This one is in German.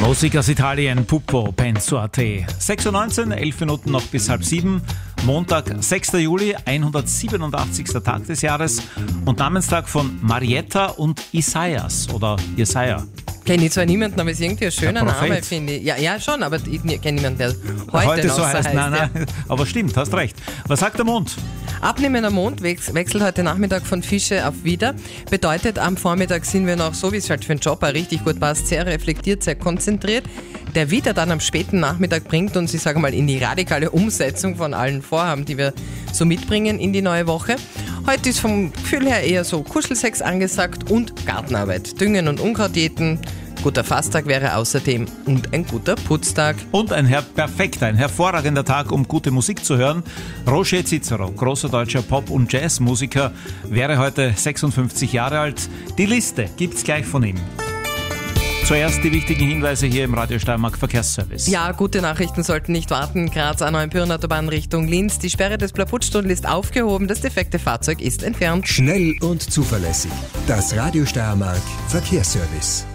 Musik aus Italien, Pupo, Penso a te. 6.19 Uhr, 11 Minuten noch bis halb 7. Montag, 6. Juli, 187. Tag des Jahres und Namenstag von Marietta und Isaias oder Jesaja. Kenne ich zwar niemanden, aber es ist irgendwie ein schöner Name, finde ich. Ja, schon, aber ich kenne niemanden, der heute noch so heißt. Nein, aber stimmt, hast recht. Was sagt der Mond? Abnehmender Mond wechselt heute Nachmittag von Fische auf Widder. Bedeutet, am Vormittag sind wir noch, so wie es halt für den Job auch richtig gut passt, sehr reflektiert, sehr konzentriert. Der Widder dann am späten Nachmittag bringt uns, ich sage mal, in die radikale Umsetzung von allen Vorhaben, die wir so mitbringen in die neue Woche. Heute ist vom Gefühl her eher so Kuschelsex angesagt und Gartenarbeit. Düngen und Unkraut jäten. Guter Fasttag wäre außerdem und ein guter Putztag. Und ein hervorragender Tag, um gute Musik zu hören. Roger Cicero, großer deutscher Pop- und Jazzmusiker, wäre heute 56 Jahre alt. Die Liste gibt's gleich von ihm. Zuerst die wichtigen Hinweise hier im Radio Steiermark Verkehrsservice. Ja, gute Nachrichten sollten nicht warten. Graz A9 Richtung Linz. Die Sperre des Blauputz-Tunnels ist aufgehoben. Das defekte Fahrzeug ist entfernt. Schnell und zuverlässig. Das Radio Steiermark Verkehrsservice.